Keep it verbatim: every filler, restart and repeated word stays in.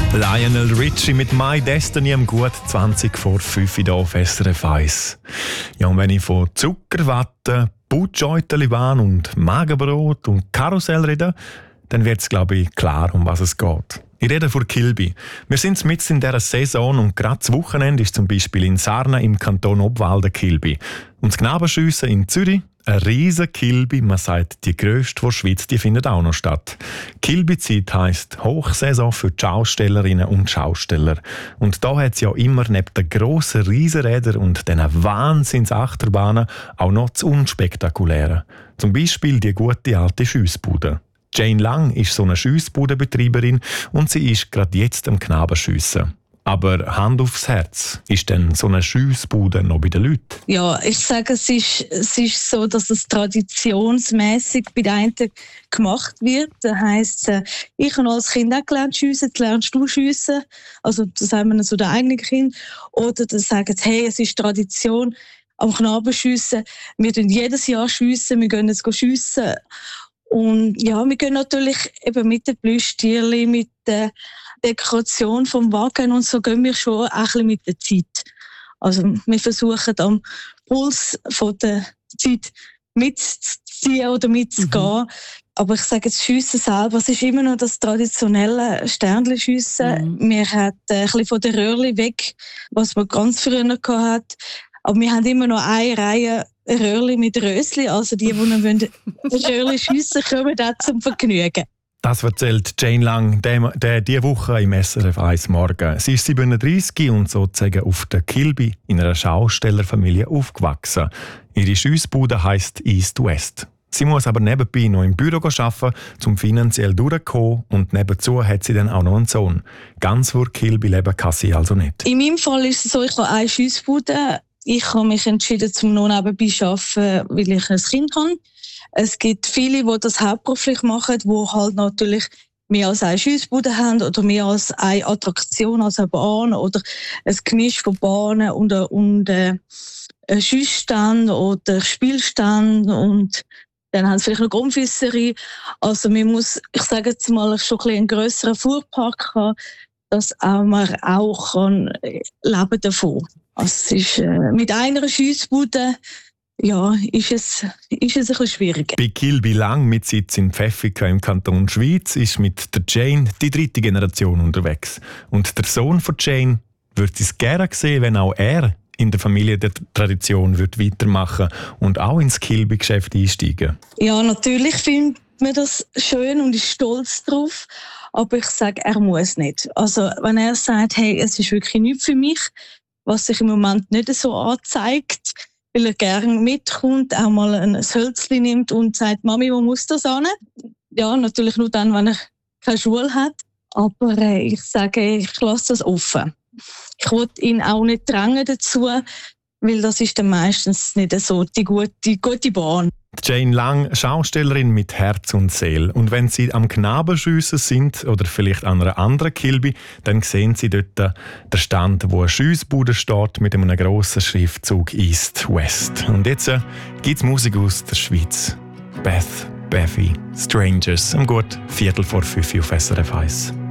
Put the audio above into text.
Lionel Richie mit «My Destiny» am gut zwanzig vor fünf hier auf S R F eins. Ja, und wenn ich von Zuckerwatte, Butscheutelibahn und Magenbrot und Karussell rede, dann wird es, glaube ich, klar, um was es geht. Ich rede von Kilby. Wir sind mitten in dieser Saison und gerade das Wochenende ist zum Beispiel in Sarna im Kanton Obwalden Kilby. Und das Knabenschiessen in Zürich, ein riesen Kilby, man sagt die grösste der Schweiz, die findet auch noch statt. Kilby-Zeit heisst Hochsaison für die Schaustellerinnen und Schausteller. Und da hat es ja immer neben den grossen Riesenrädern und diesen Wahnsinns-Achterbahnen auch noch das Unspektakuläre. Zum Beispiel die gute alte Schiessbude. Jane Lang ist so eine Schiessbudenbetreiberin und sie ist gerade jetzt am Knabenschiessen. Aber Hand aufs Herz, ist denn so eine Schiessbude noch bei den Leuten? Ja, ich sage, es ist, es ist so, dass es traditionsmässig bei den einen gemacht wird. Das heisst, ich habe als Kind auch gelernt schiessen, jetzt lernst du schiessen. Also das sagen wir so den eigenen Kind. Oder dann sagen sie, hey, es ist Tradition am Knabenschiessen. Wir tun jedes Jahr schiessen, wir gehen jetzt schiessen. Und ja, wir gehen natürlich eben mit den Plüschtierchen, mit der Dekoration vom Wagen und so gehen wir schon ein bisschen mit der Zeit. Also wir versuchen am Puls von der Zeit mitzuziehen oder mitzugehen. Mhm. Aber ich sage jetzt, Schiessen selber, es ist immer noch das traditionelle Sternenschiessen. Mhm. Wir haben ein bisschen von der Röhrli weg, was man ganz früher noch hatte. Aber wir haben immer noch eine Reihe Röhrli mit Rösli, also die, die noch Röhrli schiessen, kommen auch zum Vergnügen. Das erzählt Jane Lang der, der diese Woche im S R F eins Morgen. Sie ist siebenunddreissig und sozusagen auf der Kilby in einer Schaustellerfamilie aufgewachsen. Ihre Schiessbude heisst East West. Sie muss aber nebenbei noch im Büro arbeiten, um finanziell durchzukommen. Und nebenzu hat sie dann auch noch einen Sohn. Ganz vor Kilby leben kann sie also nicht. In meinem Fall ist es so, ich habe eine Schiessbude. Ich habe mich entschieden, zum noch nebenbei zu arbeiten, weil ich ein Kind habe. Es gibt viele, die das hauptberuflich machen, die halt natürlich mehr als eine Schiessbude haben oder mehr als eine Attraktion, als eine Bahn oder ein Gemisch von Bahnen und, und äh, ein Schiessstand oder Spielstand und dann haben sie vielleicht noch Grundfisserei. Also man muss, ich sage jetzt mal, schon ein bisschen einen grösseren Fuhrpark haben, dass auch man auch kann leben davon. Also es ist, äh, mit einer Schiessbude ja, ist es, ist es ein bisschen schwieriger. Bei Kilby Lang mit Sitz in Pfäffiken im Kanton Schwyz ist mit der Jane die dritte Generation unterwegs. Und der Sohn von Jane würde es gerne sehen, wenn auch er in der Familie der Tradition wird weitermachen und auch ins Kilby-Geschäft einsteigen. Ja, natürlich findet man das schön und ist stolz drauf. Aber ich sage, er muss nicht. Also wenn er sagt, hey, es ist wirklich nichts für mich, was sich im Moment nicht so anzeigt, weil er gerne mitkommt, auch mal ein Hölzchen nimmt und sagt, Mami, wo muss das hin? Ja, natürlich nur dann, wenn er keine Schule hat. Aber äh, ich sage, ich lasse das offen. Ich will ihn auch nicht drängen dazu, weil das ist dann meistens nicht so die gute, die gute Bahn. Jane Lang, Schaustellerin mit Herz und Seele. Und wenn Sie am Knabenschiessen sind oder vielleicht an einer anderen Kilby, dann sehen Sie dort den Stand, wo eine Schiessbude steht mit einem grossen Schriftzug East West. Und jetzt äh, gibt es Musik aus der Schweiz. Beth, Bevy, Strangers. Am gut Viertel vor fünf auf S R F eins.